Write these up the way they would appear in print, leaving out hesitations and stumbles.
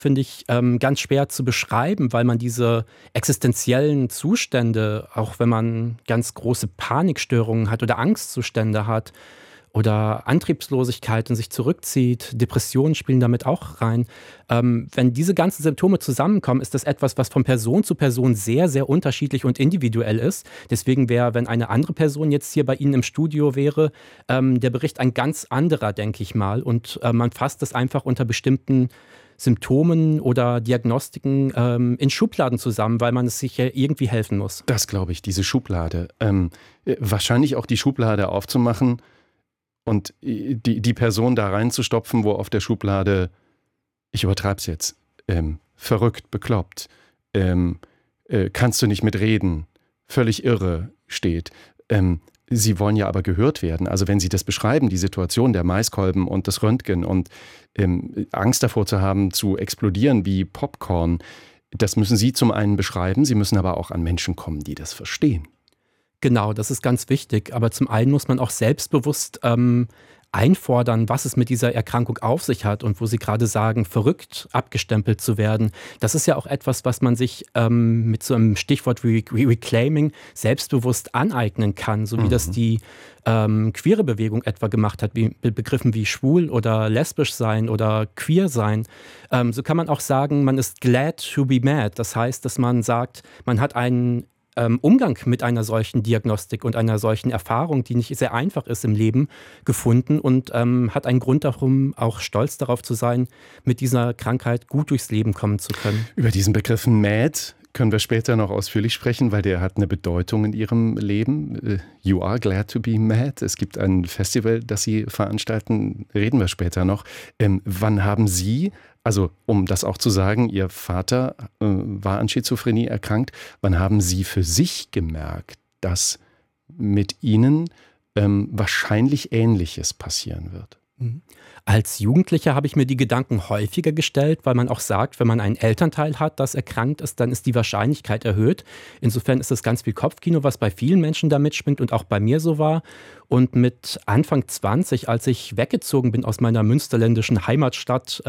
finde ich, ganz schwer zu beschreiben, weil man diese existenziellen Zustände, auch wenn man ganz große Panikstörungen hat oder Angstzustände hat oder Antriebslosigkeit und sich zurückzieht, Depressionen spielen damit auch rein. Wenn diese ganzen Symptome zusammenkommen, ist das etwas, was von Person zu Person sehr, sehr unterschiedlich und individuell ist. Deswegen wäre, wenn eine andere Person jetzt hier bei Ihnen im Studio wäre, der Bericht ein ganz anderer, denke ich mal. Und man fasst das einfach unter bestimmten Symptomen oder Diagnostiken in Schubladen zusammen, weil man es sich ja irgendwie helfen muss. Das glaube ich, diese Schublade. Wahrscheinlich auch die Schublade aufzumachen und die Person da reinzustopfen, wo auf der Schublade, ich übertreibe es jetzt, verrückt, bekloppt, kannst du nicht mitreden, völlig irre steht. Sie wollen ja aber gehört werden. Also wenn Sie das beschreiben, die Situation der Maiskolben und das Röntgen und Angst davor zu haben, zu explodieren wie Popcorn, das müssen Sie zum einen beschreiben, Sie müssen aber auch an Menschen kommen, die das verstehen. Genau, das ist ganz wichtig. Aber zum einen muss man auch selbstbewusst einfordern, was es mit dieser Erkrankung auf sich hat und wo Sie gerade sagen, verrückt abgestempelt zu werden. Das ist ja auch etwas, was man sich mit so einem Stichwort wie Reclaiming selbstbewusst aneignen kann, so wie das die queere Bewegung etwa gemacht hat, wie mit Begriffen wie schwul oder lesbisch sein oder queer sein. So kann man auch sagen, man ist glad to be mad. Das heißt, dass man sagt, man hat einen Umgang mit einer solchen Diagnostik und einer solchen Erfahrung, die nicht sehr einfach ist im Leben, gefunden und hat einen Grund darum, auch stolz darauf zu sein, mit dieser Krankheit gut durchs Leben kommen zu können. Über diesen Begriff Mad können wir später noch ausführlich sprechen, weil der hat eine Bedeutung in Ihrem Leben. You are glad to be mad. Es gibt ein Festival, das Sie veranstalten, reden wir später noch. Wann haben Sie, also um das auch zu sagen, Ihr Vater war an Schizophrenie erkrankt, wann haben Sie für sich gemerkt, dass mit Ihnen wahrscheinlich Ähnliches passieren wird? Als Jugendlicher habe ich mir die Gedanken häufiger gestellt, weil man auch sagt, wenn man einen Elternteil hat, das erkrankt ist, dann ist die Wahrscheinlichkeit erhöht. Insofern ist es ganz viel Kopfkino, was bei vielen Menschen da mitschwingt und auch bei mir so war. Und mit Anfang 20, als ich weggezogen bin aus meiner münsterländischen Heimatstadt,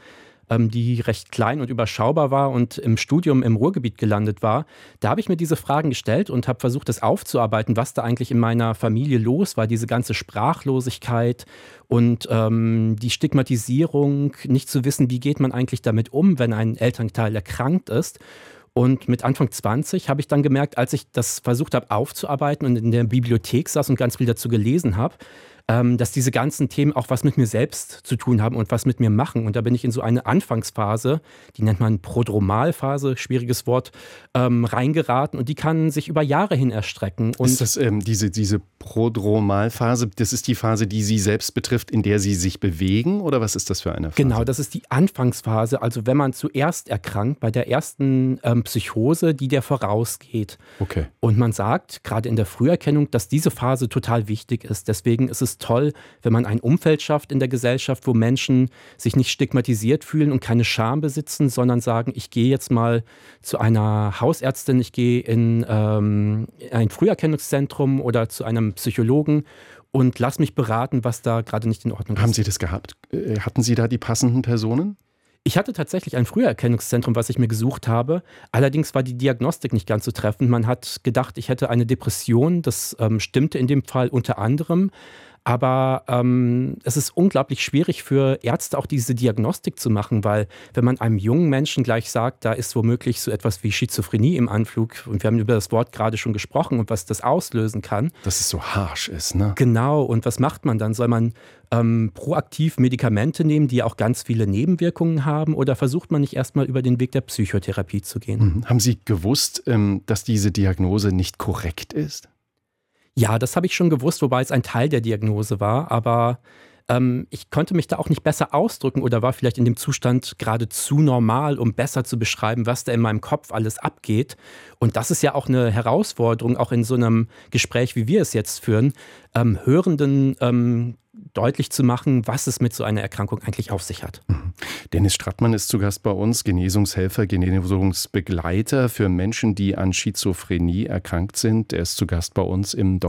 die recht klein und überschaubar war und im Studium im Ruhrgebiet gelandet war, da habe ich mir diese Fragen gestellt und habe versucht, das aufzuarbeiten, was da eigentlich in meiner Familie los war, diese ganze Sprachlosigkeit und die Stigmatisierung, nicht zu wissen, wie geht man eigentlich damit um, wenn ein Elternteil erkrankt ist. Und mit Anfang 20 habe ich dann gemerkt, als ich das versucht habe aufzuarbeiten und in der Bibliothek saß und ganz viel dazu gelesen habe, dass diese ganzen Themen auch was mit mir selbst zu tun haben und was mit mir machen. Und da bin ich in so eine Anfangsphase, die nennt man Prodromalphase, schwieriges Wort, reingeraten. Und die kann sich über Jahre hin erstrecken. Und ist das diese Prodromalphase, das ist die Phase, die Sie selbst betrifft, in der Sie sich bewegen? Oder was ist das für eine Phase? Genau, das ist die Anfangsphase. Also wenn man zuerst erkrankt, bei der ersten Psychose, die der vorausgeht. Okay. Und man sagt, gerade in der Früherkennung, dass diese Phase total wichtig ist. Deswegen ist es toll, wenn man ein Umfeld schafft in der Gesellschaft, wo Menschen sich nicht stigmatisiert fühlen und keine Scham besitzen, sondern sagen, ich gehe jetzt mal zu einer Hausärztin, ich gehe in ein Früherkennungszentrum oder zu einem Psychologen und lass mich beraten, was da gerade nicht in Ordnung ist. Haben Sie das gehabt? Hatten Sie da die passenden Personen? Ich hatte tatsächlich ein Früherkennungszentrum, was ich mir gesucht habe. Allerdings war die Diagnostik nicht ganz so treffend. Man hat gedacht, ich hätte eine Depression. Das stimmte in dem Fall unter anderem. Aber es ist unglaublich schwierig für Ärzte auch diese Diagnostik zu machen, weil wenn man einem jungen Menschen gleich sagt, da ist womöglich so etwas wie Schizophrenie im Anflug und wir haben über das Wort gerade schon gesprochen und was das auslösen kann. Dass es so harsch ist, ne? Genau, und was macht man dann? Soll man proaktiv Medikamente nehmen, die auch ganz viele Nebenwirkungen haben oder versucht man nicht erstmal über den Weg der Psychotherapie zu gehen? Haben Sie gewusst, dass diese Diagnose nicht korrekt ist? Ja, das habe ich schon gewusst, wobei es ein Teil der Diagnose war, aber ich konnte mich da auch nicht besser ausdrücken oder war vielleicht in dem Zustand gerade zu normal, um besser zu beschreiben, was da in meinem Kopf alles abgeht. Und das ist ja auch eine Herausforderung, auch in so einem Gespräch, wie wir es jetzt führen, Hörenden deutlich zu machen, was es mit so einer Erkrankung eigentlich auf sich hat. Dennis Strattmann ist zu Gast bei uns, Genesungshelfer, Genesungsbegleiter für Menschen, die an Schizophrenie erkrankt sind. Er ist zu Gast bei uns im